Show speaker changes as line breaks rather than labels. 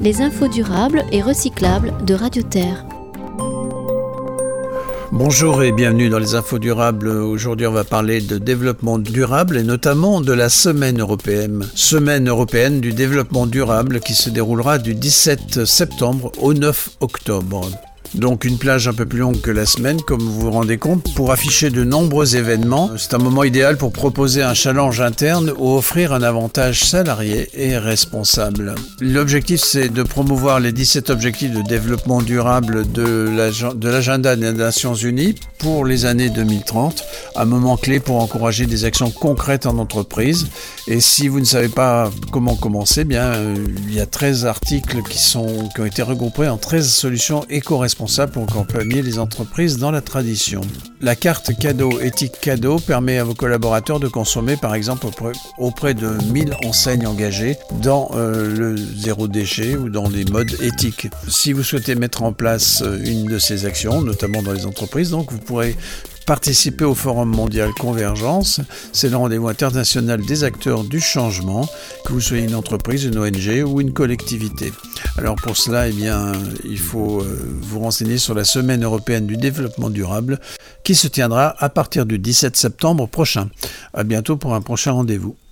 les infos durables et recyclables de Radio Terre.
Bonjour et bienvenue dans les infos durables. Aujourd'hui, on va parler de développement durable et notamment de la Semaine européenne. Semaine européenne du développement durable qui se déroulera du 17 septembre au 9 octobre. Donc une plage un peu plus longue que la semaine, comme vous vous rendez compte, pour afficher de nombreux événements. C'est un moment idéal pour proposer un challenge interne ou offrir un avantage salarié et responsable. L'objectif, c'est de promouvoir les 17 objectifs de développement durable de l'agenda des Nations Unies pour les années 2030, un moment clé pour encourager des actions concrètes en entreprise. Et si vous ne savez pas comment commencer, il y a 13 articles qui ont été regroupés en 13 solutions éco-responsables pour accompagner les entreprises dans la tradition. La carte cadeau éthique cadeau permet à vos collaborateurs de consommer par exemple auprès de 1000 enseignes engagées dans le zéro déchet ou dans les modes éthiques. Si vous souhaitez mettre en place une de ces actions, notamment dans les entreprises, donc vous pourrez participer au Forum mondial Convergence. C'est le rendez-vous international des acteurs du changement, que vous soyez une entreprise, une ONG ou une collectivité. Alors pour cela, il faut vous renseigner sur la Semaine européenne du développement durable qui se tiendra à partir du 17 septembre prochain. À bientôt pour un prochain rendez-vous.